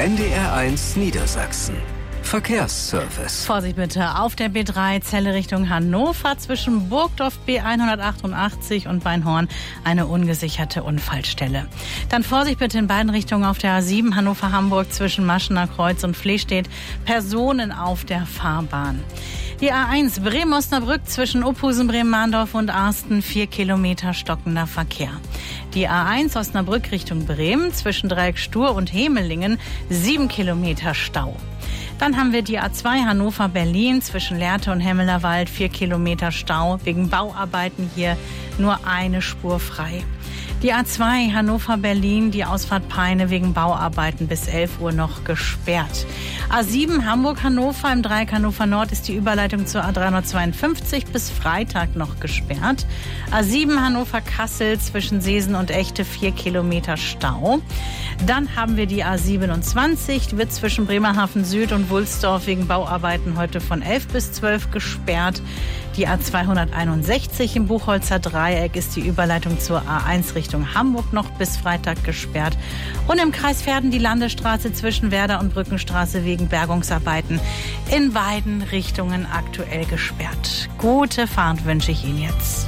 NDR1 Niedersachsen. Verkehrsservice. Vorsicht bitte, auf der B3 Celle Richtung Hannover zwischen Burgdorf B188 und Beinhorn eine ungesicherte Unfallstelle. Dann Vorsicht bitte in beiden Richtungen auf der A7 Hannover-Hamburg zwischen Maschener Kreuz und Flehstedt, Personen auf der Fahrbahn. Die A1 Bremen-Osnabrück zwischen Uphusen, Bremen-Mahndorf und Arsten 4 Kilometer stockender Verkehr. Die A1 Osnabrück Richtung Bremen zwischen Dreieck Stur und Hemelingen 7 Kilometer Stau. Dann haben wir die A2 Hannover-Berlin zwischen Lehrte und Hemmelerwald 4 Kilometer Stau. Wegen Bauarbeiten hier nur eine Spur frei. Die A2 Hannover-Berlin, die Ausfahrt Peine wegen Bauarbeiten bis 11 Uhr noch gesperrt. A7 Hamburg-Hannover im Dreieck Hannover Nord ist die Überleitung zur A352 bis Freitag noch gesperrt. A7 Hannover-Kassel zwischen Seesen und Echte 4 Kilometer Stau. Dann haben wir die A27, die wird zwischen Bremerhaven Süd und Wulsdorf wegen Bauarbeiten heute von 11 bis 12 gesperrt. Die A261 im Buchholzer Dreieck ist die Überleitung zur A1 Richtung Hamburg noch bis Freitag gesperrt. Und im Kreis Verden die Landesstraße zwischen Werder und Brückenstraße wegen Bergungsarbeiten in beiden Richtungen aktuell gesperrt. Gute Fahrt wünsche ich Ihnen jetzt.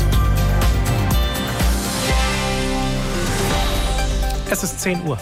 Es ist 10 Uhr.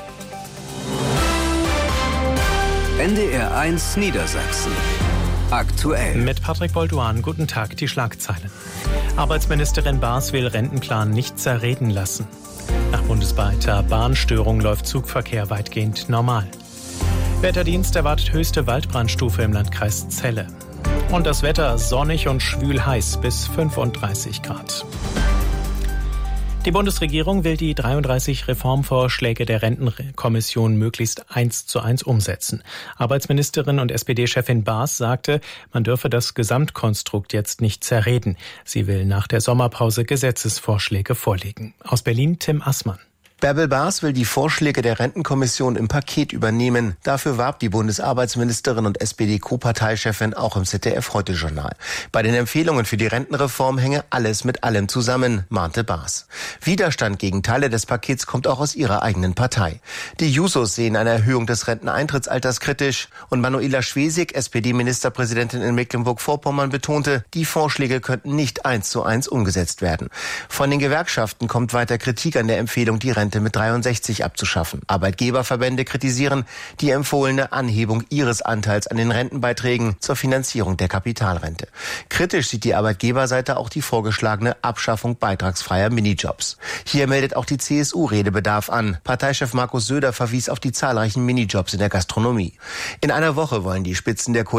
NDR1 Niedersachsen. Aktuell. Mit Patrick Bolduan, guten Tag, die Schlagzeilen. Arbeitsministerin Baas will Rentenplan nicht zerreden lassen. Nach bundesweiter Bahnstörung läuft Zugverkehr weitgehend normal. Wetterdienst erwartet höchste Waldbrandstufe im Landkreis Celle. Und das Wetter sonnig und schwül heiß bis 35 Grad. Die Bundesregierung will die 33 Reformvorschläge der Rentenkommission möglichst 1:1 umsetzen. Arbeitsministerin und SPD-Chefin Baas sagte, man dürfe das Gesamtkonstrukt jetzt nicht zerreden. Sie will nach der Sommerpause Gesetzesvorschläge vorlegen. Aus Berlin Tim Assmann. Bärbel Baas will die Vorschläge der Rentenkommission im Paket übernehmen. Dafür warb die Bundesarbeitsministerin und SPD-Co-Parteichefin auch im ZDF-Heute-Journal. Bei den Empfehlungen für die Rentenreform hänge alles mit allem zusammen, mahnte Baas. Widerstand gegen Teile des Pakets kommt auch aus ihrer eigenen Partei. Die Jusos sehen eine Erhöhung des Renteneintrittsalters kritisch und Manuela Schwesig, SPD-Ministerpräsidentin in Mecklenburg-Vorpommern, betonte, die Vorschläge könnten nicht 1:1 umgesetzt werden. Von den Gewerkschaften kommt weiter Kritik an der Empfehlung, die Rente mit 63 abzuschaffen. Arbeitgeberverbände kritisieren die empfohlene Anhebung ihres Anteils an den Rentenbeiträgen zur Finanzierung der Kapitalrente. Kritisch sieht die Arbeitgeberseite auch die vorgeschlagene Abschaffung beitragsfreier Minijobs. Hier meldet auch die CSU Redebedarf an. Parteichef Markus Söder verwies auf die zahlreichen Minijobs in der Gastronomie. In einer Woche wollen die Spitzen der